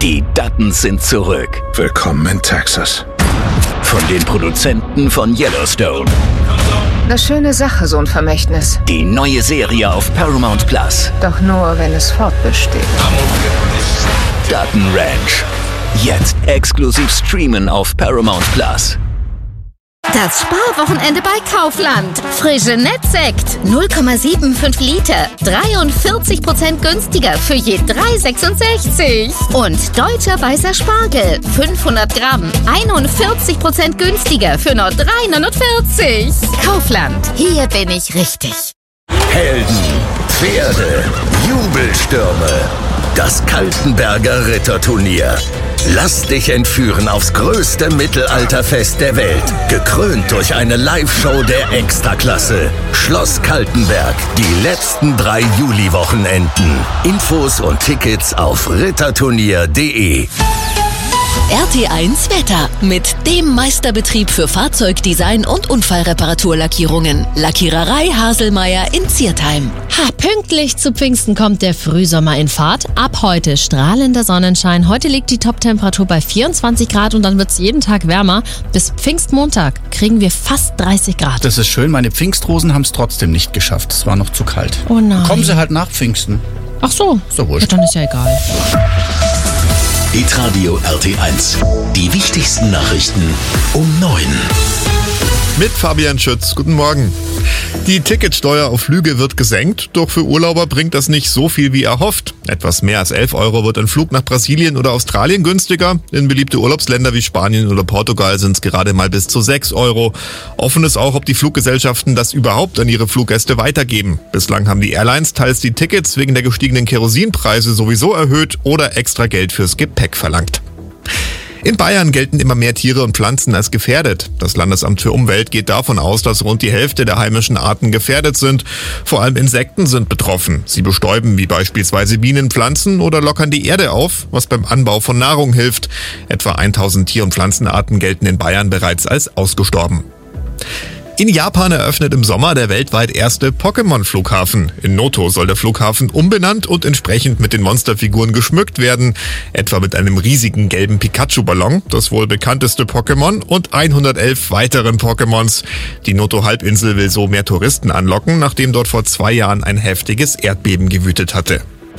Die Duttons sind zurück. Willkommen in Texas. Von den Produzenten von Yellowstone. Eine schöne Sache, so ein Vermächtnis. Die neue Serie auf Paramount Plus. Doch nur, wenn es fortbesteht. Dutton Ranch. Jetzt exklusiv streamen auf Paramount Plus. Das Sparwochenende bei Kaufland. Frische Nettsekt 0,75 Liter. 43% günstiger für je 3,66. Und deutscher weißer Spargel 500 Gramm. 41% günstiger für nur 3,49. Kaufland, hier bin ich richtig. Helden, Pferde, Jubelstürme. Das Kaltenberger Ritterturnier. Lass dich entführen aufs größte Mittelalterfest der Welt. Gekrönt durch eine Live-Show der Extraklasse. Schloss Kaltenberg. Die letzten 3 Juliwochenenden. Infos und Tickets auf ritterturnier.de. RT1 Wetter mit dem Meisterbetrieb für Fahrzeugdesign und Unfallreparaturlackierungen. Lackiererei Haselmeier in Ziertheim. Pünktlich zu Pfingsten kommt der Frühsommer in Fahrt. Ab heute strahlender Sonnenschein. Heute liegt die Top-Temperatur bei 24 Grad und dann wird es jeden Tag wärmer. Bis Pfingstmontag kriegen wir fast 30 Grad. Das ist schön, meine Pfingstrosen haben es trotzdem nicht geschafft. Es war noch zu kalt. Oh nein. Kommen sie halt nach Pfingsten. Ach so. Ist doch wurscht. Ja, dann ist ja egal. Hitradio RT1. Die wichtigsten Nachrichten um 9. Mit Fabian Schütz. Guten Morgen. Die Ticketsteuer auf Flüge wird gesenkt, doch für Urlauber bringt das nicht so viel wie erhofft. Etwas mehr als 11 € wird ein Flug nach Brasilien oder Australien günstiger. In beliebte Urlaubsländer wie Spanien oder Portugal sind es gerade mal bis zu 6 €. Offen ist auch, ob die Fluggesellschaften das überhaupt an ihre Fluggäste weitergeben. Bislang haben die Airlines teils die Tickets wegen der gestiegenen Kerosinpreise sowieso erhöht oder extra Geld fürs Gepäck verlangt. In Bayern gelten immer mehr Tiere und Pflanzen als gefährdet. Das Landesamt für Umwelt geht davon aus, dass rund die Hälfte der heimischen Arten gefährdet sind. Vor allem Insekten sind betroffen. Sie bestäuben wie beispielsweise Bienen Pflanzen oder lockern die Erde auf, was beim Anbau von Nahrung hilft. Etwa 1000 Tier- und Pflanzenarten gelten in Bayern bereits als ausgestorben. In Japan eröffnet im Sommer der weltweit erste Pokémon-Flughafen. In Noto soll der Flughafen umbenannt und entsprechend mit den Monsterfiguren geschmückt werden. Etwa mit einem riesigen gelben Pikachu-Ballon, das wohl bekannteste Pokémon, und 111 weiteren Pokémons. Die Noto-Halbinsel will so mehr Touristen anlocken, nachdem dort vor 2 Jahren ein heftiges Erdbeben gewütet hatte.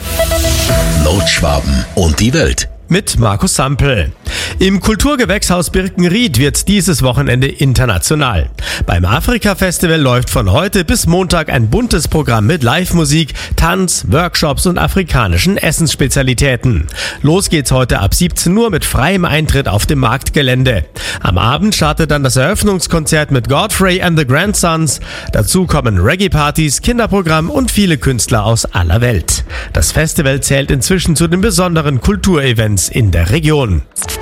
Notschwaben und die Welt. Mit Markus Sampel. Im Kulturgewächshaus Birkenried wird dieses Wochenende international. Beim Afrika-Festival läuft von heute bis Montag ein buntes Programm mit Live-Musik, Tanz, Workshops und afrikanischen Essensspezialitäten. Los geht's heute ab 17 Uhr mit freiem Eintritt auf dem Marktgelände. Am Abend startet dann das Eröffnungskonzert mit Godfrey and the Grandsons. Dazu kommen Reggae-Partys, Kinderprogramm und viele Künstler aus aller Welt. Das Festival zählt inzwischen zu den besonderen Kulturevents in der Region.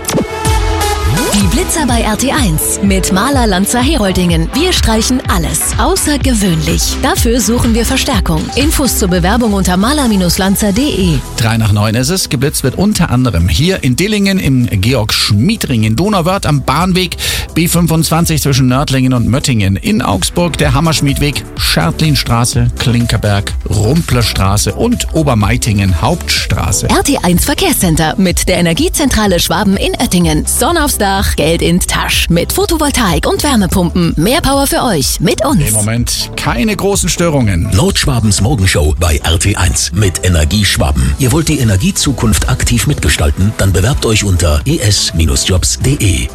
Die Blitzer bei RT1 mit Maler Lanzer Heroldingen. Wir streichen alles außergewöhnlich. Dafür suchen wir Verstärkung. Infos zur Bewerbung unter maler-lanzer.de. 3 nach 9 ist es. Geblitzt wird unter anderem hier in Dillingen, im Georg-Schmied-Ring, in Donauwörth am Bahnweg, B25 zwischen Nördlingen und Möttingen, in Augsburg der Hammerschmiedweg, Schertlinstraße, Klinkerberg, Rumplerstraße und Obermeitingen Hauptstraße. RT1 Verkehrscenter mit der Energiezentrale Schwaben in Oettingen. Sonne aufs Dach, Geld in Tasch. Mit Photovoltaik und Wärmepumpen. Mehr Power für euch mit uns. Im Moment keine großen Störungen. Notschwabens Morgenshow bei RT1 mit Energieschwaben. Ihr wollt die Energiezukunft aktiv mitgestalten? Dann bewerbt euch unter es-jobs.de.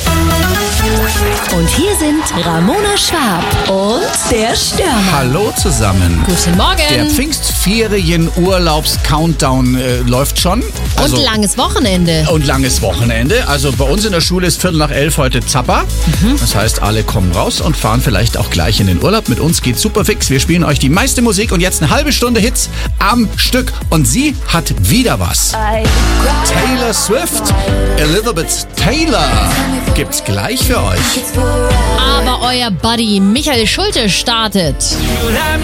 Und hier sind Ramona Schwab und der Stürmer. Hallo zusammen. Guten Morgen. Der Pfingstferien-Urlaubs-Countdown läuft schon. Und langes Wochenende. Und langes Wochenende. Also bei uns in der Schule ist 10:45 heute Zappa. Das heißt, alle kommen raus und fahren vielleicht auch gleich in den Urlaub. Mit uns geht's super fix. Wir spielen euch die meiste Musik und jetzt eine halbe Stunde Hits am Stück. Und sie hat wieder was. Taylor Swift, Elizabeth Taylor, gibt's gleich für euch. Aber euer Buddy Michael Schulte startet.